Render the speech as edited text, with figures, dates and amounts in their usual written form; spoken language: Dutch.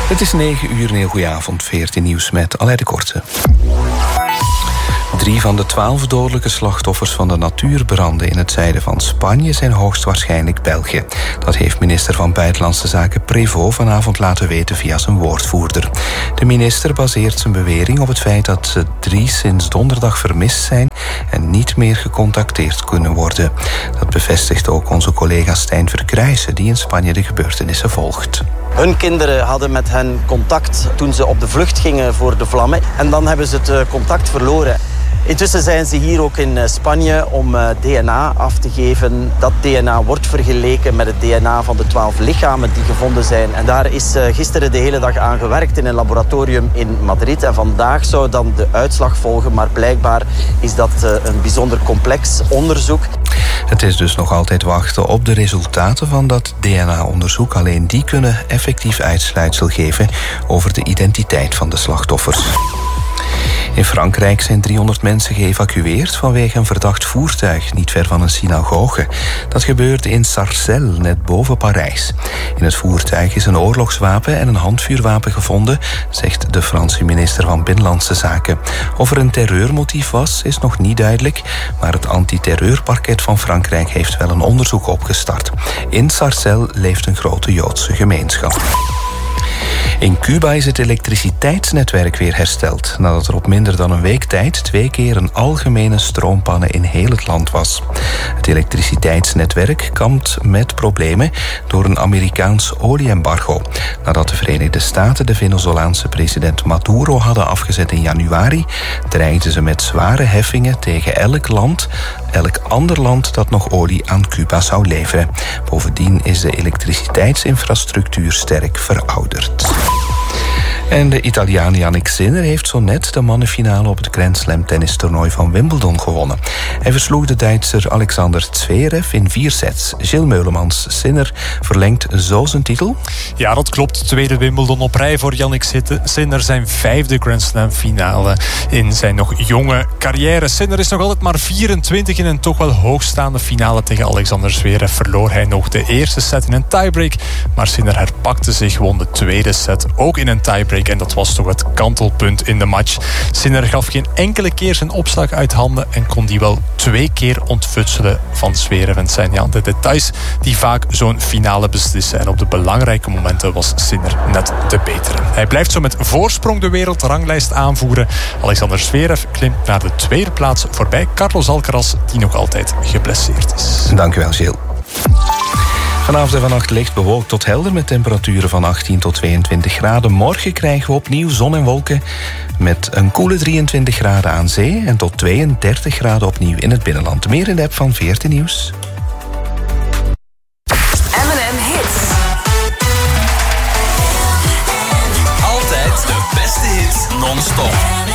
Het is 9 uur, een heel goeie avond. 14 nieuws met Aleid de Korte. 3 van de 12 dodelijke slachtoffers van de natuurbranden in het zuiden van Spanje zijn hoogstwaarschijnlijk Belgen. Dat heeft minister van Buitenlandse Zaken Prévost vanavond laten weten via zijn woordvoerder. De minister baseert zijn bewering op het feit dat ze 3 sinds donderdag vermist zijn en niet meer gecontacteerd kunnen worden. Dat bevestigt ook onze collega Stijn Verkruijsen, die in Spanje de gebeurtenissen volgt. Hun kinderen hadden met hen contact toen ze op de vlucht gingen voor de vlammen. En dan hebben ze het contact verloren. Intussen zijn ze hier ook in Spanje om DNA af te geven. Dat DNA wordt vergeleken met het DNA van de 12 lichamen die gevonden zijn. En daar is gisteren de hele dag aan gewerkt in een laboratorium in Madrid. En vandaag zou dan de uitslag volgen. Maar blijkbaar is dat een bijzonder complex onderzoek. Het is dus nog altijd wachten op de resultaten van dat DNA-onderzoek. Alleen die kunnen effectief uitsluitsel geven over de identiteit van de slachtoffers. In Frankrijk zijn 300 mensen geëvacueerd vanwege een verdacht voertuig niet ver van een synagoge. Dat gebeurde in Sarcelles, net boven Parijs. In het voertuig is een oorlogswapen en een handvuurwapen gevonden, zegt de Franse minister van Binnenlandse Zaken. Of er een terreurmotief was, is nog niet duidelijk, maar het antiterreurparket van Frankrijk heeft wel een onderzoek opgestart. In Sarcelles leeft een grote Joodse gemeenschap. In Cuba is het elektriciteitsnetwerk weer hersteld, nadat er op minder dan een week tijd 2 keer een algemene stroompanne in heel het land was. Het elektriciteitsnetwerk kampt met problemen door een Amerikaans olie-embargo. Nadat de Verenigde Staten de Venezolaanse president Maduro hadden afgezet in januari, dreigden ze met zware heffingen tegen elk ander land dat nog olie aan Cuba zou leveren. Bovendien is de elektriciteitsinfrastructuur sterk verouderd. En de Italiaan Jannik Sinner heeft zo net de mannenfinale op het Grand Slam tennistoernooi van Wimbledon gewonnen. Hij versloeg de Duitser Alexander Zverev in 4 sets. Gilles Meulemans. Sinner verlengt zo zijn titel. Ja, dat klopt. Tweede Wimbledon op rij voor Jannik Sinner. Zijn 5e Grand Slam finale in zijn nog jonge carrière. Sinner is nog altijd maar 24 in een toch wel hoogstaande finale tegen Alexander Zverev. Verloor hij nog de eerste set in een tiebreak. Maar Sinner herpakte zich, won de tweede set ook in een tiebreak. En dat was toch het kantelpunt in de match. Sinner gaf geen enkele keer zijn opslag uit handen en kon die wel 2 keer ontfutselen van Zverev. En het zijn de details die vaak zo'n finale beslissen. En op de belangrijke momenten was Sinner net de betere. Hij blijft zo met voorsprong de wereldranglijst aanvoeren. Alexander Zverev klimt naar de 2e plaats voorbij Carlos Alcaraz, die nog altijd geblesseerd is. Dank u wel, Gilles. Vanavond en vannacht licht bewolkt tot helder met temperaturen van 18 tot 22 graden. Morgen krijgen we opnieuw zon en wolken met een koele 23 graden aan zee en tot 32 graden opnieuw in het binnenland. Meer in de app van 14 Nieuws. M&M Hits. Altijd de beste hits non-stop.